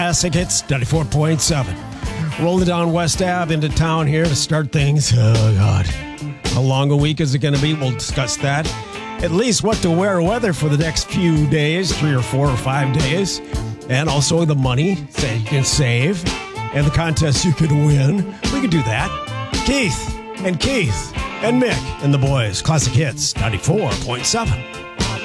Classic Hits 94.7. Rolling down West Ave into town here to start things. Oh, God. How long a week is it going to be? We'll discuss that. At least what to wear weather for the next few days, 3 or 4 or 5 days. And also the money that you can save and the contests you can win. We can do that. Keith and Mick and the boys. Classic Hits 94.7.